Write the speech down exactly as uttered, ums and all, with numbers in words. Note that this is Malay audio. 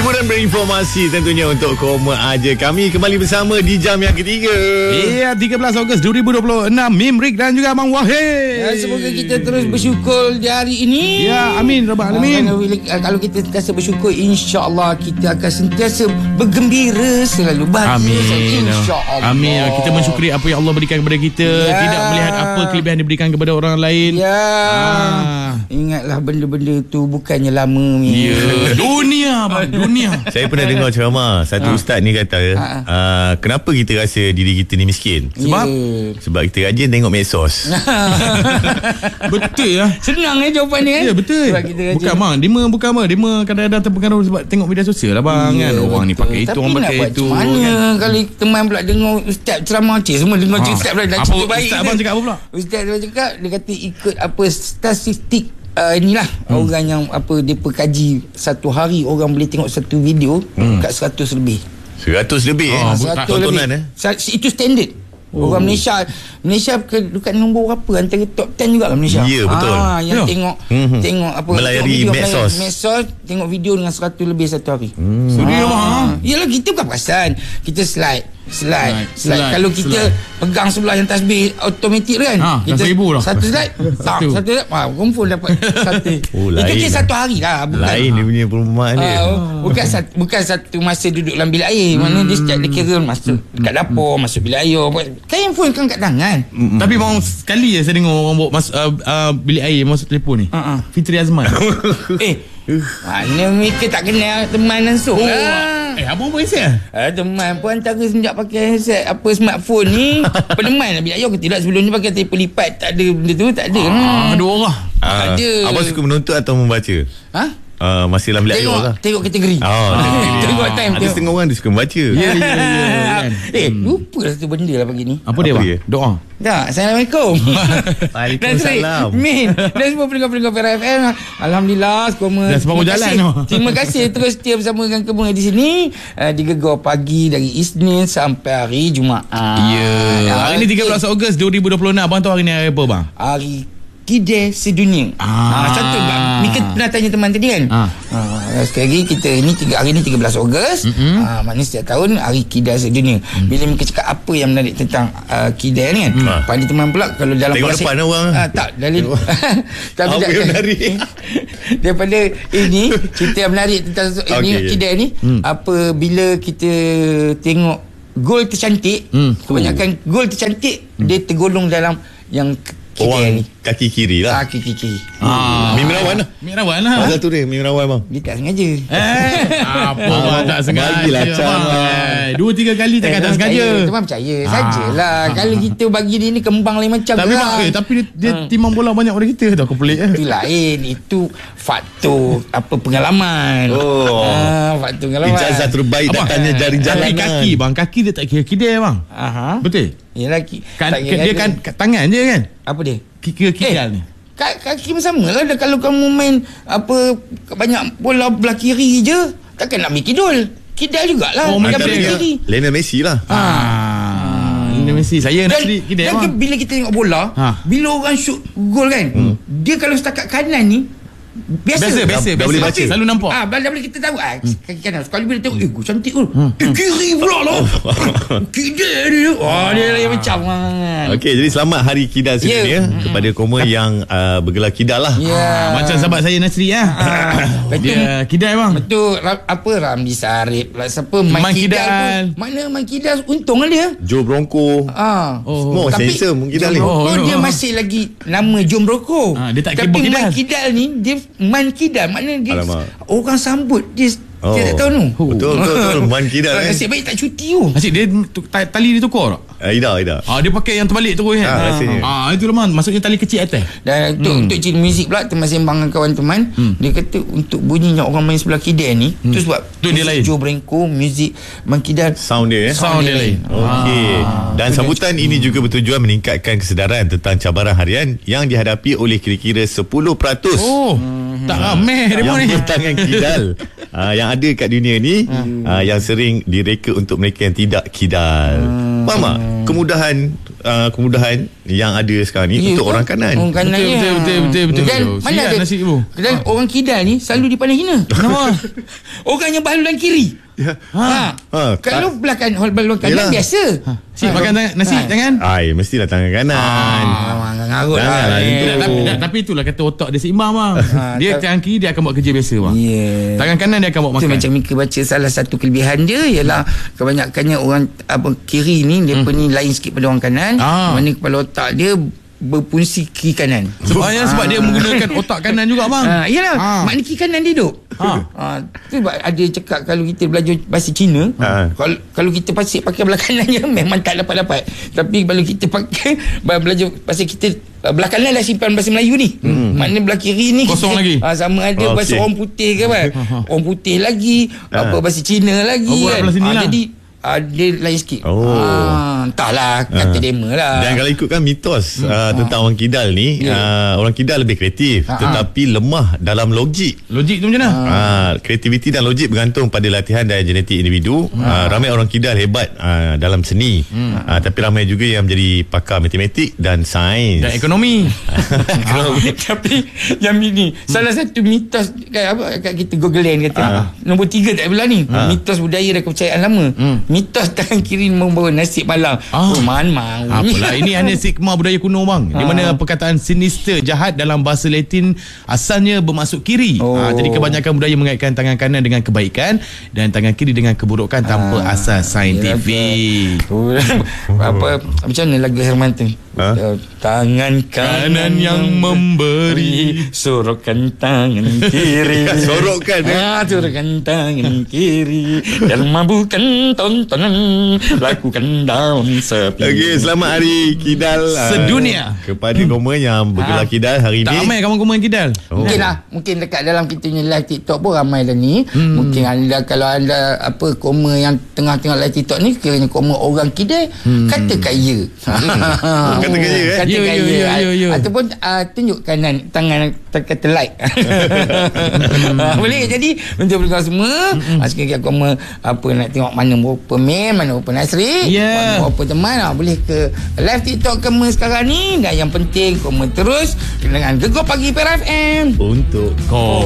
Hiburan berinformasi tentunya untuk Koma Aja. Kami kembali bersama di jam yang ketiga. Ya, tiga belas Ogos dua ribu dua puluh enam. Mimrik dan juga Abang Wahid. Ya, semoga kita terus bersyukur di hari ini. Ya, amin Rabbal Alamin. Uh, kalau kita sentiasa bersyukur, insya-Allah kita akan sentiasa bergembira, selalu bahagia. Amin. Insya-Allah. Amin. Kita mensyukuri apa yang Allah berikan kepada kita, ya. Tidak melihat apa kelebihan diberikan kepada orang lain. Ya. Ah. Ingatlah benda-benda tu bukannya lama ni. Ya. Dunia, bang, dunia. Saya pernah dengar ceramah satu ha. ustaz ni kata, ha. uh, kenapa kita rasa diri kita ni miskin? Sebab yeah. sebab kita rajin tengok medsos. Betul ya. Senang eh jawapan ni kan? Ya, betul. Bukan bang, dima bukan apa. Dima kadang-kadang terpengaruh sebab tengok media sosial lah bang, yeah, kan. Orang betul. Ni pakai itu, tapi orang pakai itu. Tapi mana kan? Kalau teman pula dengar ustaz ceramah, cik semua dengar ha. ustaz pula dah cerita baik. Ustaz abang cakap apa pula? Ustaz dia cakap, dia kata ikut apa statistik. Uh, inilah hmm. orang yang apa dia perkaji satu hari orang boleh tengok satu video hmm. kat seratus lebih. Seratus lebih eh? Oh, seratus tontonan lebih. Eh? Itu standard. Oh. Orang Malaysia Malaysia dekat nombor berapa antara top sepuluh juga lah Malaysia. Ya, betul. Ah, yang yeah. tengok mm-hmm. tengok apa melayari medsos. Medsos tengok video dengan seratus lebih satu hari. Hmm. Serius ah. Yalah, kita bukan perasan. Kita slide Slide, slide. slide. Kalau kita slide. pegang sebelah yang tasbih automatik kan, ha, kita satu slide tak, satu slide ah, confirm dapat satu. Oh, itu kira satu hari lah, bukan lain dia punya perumahan dia. Uh, bukan satu, bukan satu masa duduk dalam bilik air. Hmm. Mana dia setiap dia kira masuk kat dapur, hmm. masuk bilik air. Kan handphone kan kat tangan. Hmm. Tapi bang, sekali je saya dengar orang bawa masuk uh, uh, bilik air masuk telefon ni. Uh-uh. Fitri Azman. eh mana mereka tak kenal teman langsung oh. lah. Eh, abang pun handset? Ah, teman pun antara sejak pakai handset apa smartphone ni. Peneman lah bilik air ke tidak. Sebelum ni pakai telefon lipat, tak ada benda tu, tak ada. Ah, ada orang. Ah, ada. Abang suka menuntut atau membaca? Ha? Uh, masih dalam bilik air lah. Tengok kategori. Oh, ah, tengok time. Ada setengah orang dia suka membaca. Ya, ya, ya. Eh, lupa lah satu benda lah pagi ni. Apa, apa dia bang? Doa. Tak, Assalamualaikum. Waalaikumsalam. Min, dan semua pendengar-pendengar F M. Alhamdulillah, semua. Dah separuh jalan tu. Terima kasih terus setia bersama dengan Kebun di sini. Uh, di Gegar Pagi dari Isnin sampai hari Jumaat. Ya. Yeah. Hari ni tiga belas Ogos dua ribu dua puluh enam. Abang tahu hari ni hari apa bang? Hari Kidai sedunia. Ah. Ah, satu bang. Mika pernah tanya teman tadi kan. Ah. Ah, sekali lagi kita ini tiga hari ni tiga belas Ogos. Mm-hmm. Ah, maknanya setiap tahun hari Kidai sedunia. Mm. Bila Mika cakap apa yang menarik tentang uh, Kidai ni kan. Mm. Pada teman pula kalau dalam tengok depan orang. Ah, tak dari tapi apa yang menarik? Daripada ini cerita yang menarik tentang okay, ini okay. Kidai ni mm. apabila kita tengok gol tercantik, mm. kebanyakan oh. gol tercantik mm. dia tergolong dalam yang orang kaki kiri lah. Kaki kiri. Ah, Mimrawan lah. Mimrawan lah. Pasal tu dia Mimrawan bang. Dia tak sengaja. Eh, apa bang tak sengaja. Bang. Dua tiga kali tak kata sengaja. Teman percaya sajalah. Kalau kita bagi dia ni kembang lain macam tapi lah. Eh, tapi dia, dia hmm. timbang bola banyak pada kita tu. Aku pelik eh. Itu lain. Itu faktor apa pengalaman. Oh. Ah, faktor pengalaman. Ijazah terbaik abang, datangnya jari jalanan. Tapi kaki bang, kaki dia tak kira kidai bang. Aha. Betul? Yalah ki, kan, dia kan tangan je kan. Apa dia? Kira kidal eh, ni. Kaki pun sama lah. Kalau kamu main apa banyak bola belah kiri je, takkan nak ambil kidul. Kidal jugalah. Oh, macam kiri. Lionel Messi lah. Ha. Lionel Messi. Saya nak cari kidal. Dan bila kita tengok bola, ha. bila orang shoot gol kan, hmm. dia kalau setakat kanan ni biasa biasa biasa, biasa. Boleh baca selalu nampak ah dah boleh kita tahu ah hmm. kaki kanan sekali bila tengok eh gol cantik tu hmm. eh, kiri pula lah kidal dia oh dia lain macam ah. Okey, jadi selamat hari kidal sedunia yeah. kepada Koma yang uh, bergelar kidal lah ah, yeah. macam sahabat saya Nasri ah. ah. dia kidal bang betul apa Ramli Sarip lah siapa Man Kidal mana Man Kidal untung lah dia Joe Bronco ah oh. Semua handsome kidal ni oh, oh, dia masih lagi nama Joe Bronco ah, dia tak tapi Man Kidal ni dia Man Kidal maknanya dia alamak. Orang sambut dia oh. Dia tak tahu tu betul betul betul Man Kidal eh. Nasib baik tak cuti tu Nasib dia tali dia tukar tak? Uh, Ida, Ida. Ah, dia pakai yang terbalik terus kan. Ah, rasanya. Ah, itu lemah. Maksudnya tali kecil atas. Dan untuk hmm. untuk ciri muzik pula teman sembang dengan kawan teman, hmm. dia kata untuk bunyinya orang main sebelah kidal ni, hmm. tu sebab tu dia lain. Joe Bronco, muzik Man Kidal sound dia eh. Sound, sound dia lain. Okey. Ah. Dan sambutan hmm. ini juga bertujuan meningkatkan kesedaran tentang cabaran harian yang dihadapi oleh kira-kira sepuluh peratus. Oh. Hmm. Tak ramai dia yang ni. bertangan kidal. uh, yang ada kat dunia ni hmm. uh, yang sering direka untuk mereka yang tidak kidal. Hmm. Faham tak? Kemudahan uh, kemudahan yang ada sekarang ni, yeah, untuk orang kanan. Orang kanan betul, ya. betul, betul, betul, betul, Dan betul. mana Siap ada nasi ibu. Dan ha. orang kidal ni selalu dipandang hina. Kenapa? Orang yang bahaluan kiri. Ya. Ha. ha. Kalau belah kanan, bahaluan kanan biasa. Ha. Si ha. makan tangan, nasi ha. tangan. Ai, mestilah tangan kanan. Ah, ngarut lah. lah eh. tapi, tapi itulah kata otak dia seimbang bang. Ha, dia tangan kiri dia akan buat kerja biasa bang. Yeah. Tangan kanan dia akan buat makan. Itu macam Mika baca salah satu kelebihan dia ialah kebanyakannya orang apa kiri ni dia hmm. ni lain sikit pada orang kanan. Ah. Mana kepala otak dia berfungsi kiri kanan. Sebabnya ah. sebab dia menggunakan otak kanan juga bang. Ah, iyalah. Ah. Makna kiri kanan dia duk. Ha. Ah, tu sebab ada cakap kalau kita belajar bahasa Cina, ha. kalau kalau kita pasik pakai belah kanannya memang tak dapat-dapat. Tapi kalau kita pakai belajar bahasa kita belah kanan dah simpan bahasa Melayu ni. Hmm. Maknanya belah kiri ni kosong kita, lagi. Ah, sama ada oh, bahasa okay. orang putih ke apa? Orang putih lagi, ha. apa bahasa Cina lagi oh, kan. Ah, lah. Jadi Uh, dia lain sikit. Oh. Uh, entahlah, kata uh. demo lah. Dan kalau ikutkan mitos hmm. uh, tentang uh. orang kidal ni, yeah. uh, orang kidal lebih kreatif, uh-huh. tetapi lemah dalam logik. Logik tu macam mana? Uh. Uh, kreativiti dan logik bergantung pada latihan dan genetik individu. Uh. Uh, ramai orang kidal hebat uh, dalam seni, hmm. uh, tapi ramai juga yang menjadi pakar matematik dan sains. Dan ekonomi. ekonomi. Tapi yang ini, hmm. salah satu mitos kat, apa, kat kita Google Land kata, uh. nombor tiga tak belah ni. Uh. Mitos budaya dan kepercayaan lama. Hmm. Mitos tangan kiri membawa nasib malang. Ah. Oh, man mau. Apalah ini hanya sigma budaya kuno bang. Ah. Di mana perkataan sinister jahat dalam bahasa Latin asalnya bermaksud kiri. Oh. Ah, jadi kebanyakan budaya mengaitkan tangan kanan dengan kebaikan dan tangan kiri dengan keburukan tanpa ah. asas saintifik. Apa macam mana lagu Herman tu? Ha? Tangan kanan, kanan yang memberi, sorokan tangan kiri. Sorokan ah, sorokan tangan kiri dan mabukkan tontonan, lakukan daun sepi. Okey, selamat Hari Kidal sedunia uh, kepada hmm. kamu yang bergelar ha. Kidal hari tak ni. Tak ramai kamu-kamu yang kidal. Oh. Mungkin lah, mungkin dekat dalam kita punya live TikTok pun ramai dah ni. Hmm. Mungkin anda kalau anda apa koma yang tengah-tengah live TikTok ni kiranya koma orang kidal, hmm. katakan ya. Hmm. Kata kaya eh? Kata kaya yo, yo, yo. Ataupun uh, tunjuk kanan tangan kata like. Boleh jadi untuk berkata semua. Mm-hmm. Sekarang aku mau apa nak tengok mana berapa men, mana berapa Nasri, yeah. mana berapa teman, ah, boleh ke live TikTok kamu sekarang ni. Dan yang penting kamu terus dengan Gegar Pagi P R F M untuk kau.